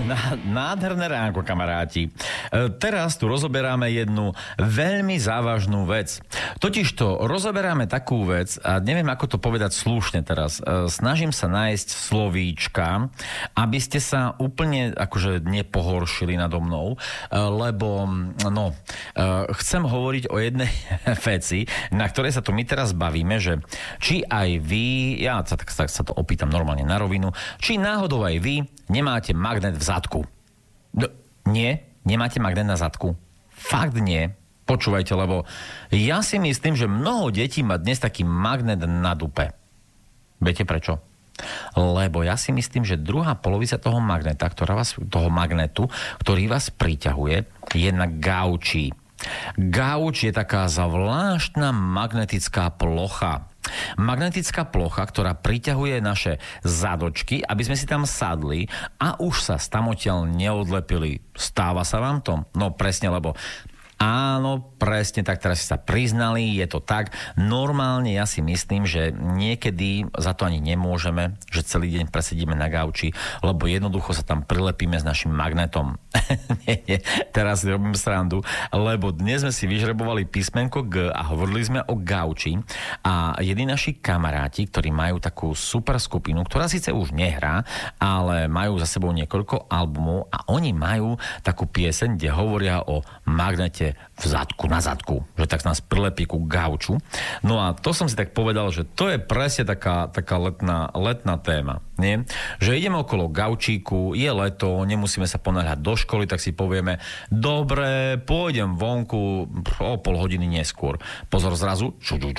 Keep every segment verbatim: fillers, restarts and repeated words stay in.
Nádherné ránko, kamaráti. Teraz tu rozoberáme jednu veľmi závažnú vec. Totižto rozoberáme takú vec, a neviem, ako to povedať slušne teraz. Snažím sa nájsť slovíčka, aby ste sa úplne akože nepohoršili nado mnou, lebo no, chcem hovoriť o jednej veci, na ktorej sa tu my teraz bavíme, že či aj vy, ja sa, tak, tak sa to opýtam normálne na rovinu, či náhodou aj vy nemáte magnet v zadku. No, nie? Nemáte magnet na zadku? Fakt nie. Počúvajte, lebo ja si myslím, že mnoho detí má dnes taký magnet na dupe. Viete prečo? Lebo ja si myslím, že druhá polovica toho magneta, ktorá vás, toho magnetu, ktorý vás priťahuje, je na gauči. Gauč je taká zvláštna magnetická plocha. Magnetická plocha, ktorá priťahuje naše zadočky, aby sme si tam sadli a už sa stamotiaľ neodlepili. Stáva sa vám to? No presne, lebo áno, presne tak, teraz si sa priznali, je to tak. Normálne ja si myslím, že niekedy za to ani nemôžeme, že celý deň presedíme na gauči, lebo jednoducho sa tam prilepíme s našim magnetom. nie, nie, teraz si robím srandu, lebo dnes sme si vyžrebovali písmenko G a hovorili sme o gauči a jedni naši kamaráti, ktorí majú takú super skupinu, ktorá síce už nehrá, ale majú za sebou niekoľko albumov a oni majú takú pieseň, kde hovoria o magnete v zadku, na zadku, že tak nás prilepí ku gauču. No a to som si tak povedal, že to je presne taká, taká letná, letná téma, nie? Že ideme okolo gaučíku, je leto, nemusíme sa ponáhľať do školy, tak si povieme, dobre, pôjdem vonku o pol hodiny neskôr. Pozor, zrazu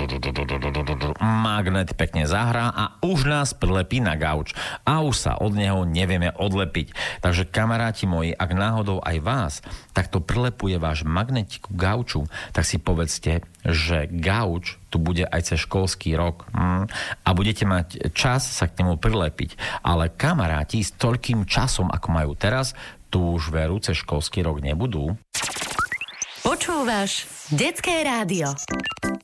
magnet pekne zahrá a už nás prilepí na gauč. A už sa od neho nevieme odlepiť. Takže kamaráti moji, ak náhodou aj vás takto prilepuje váš magnet ku gauču, tak si povedzte, že gauč tu bude aj cez školský rok mm, a budete mať čas sa k nemu prilepiť. Ale kamaráti s toľkým časom, ako majú teraz, tu už veru cez školský rok nebudú. Počúvaš Detské rádio.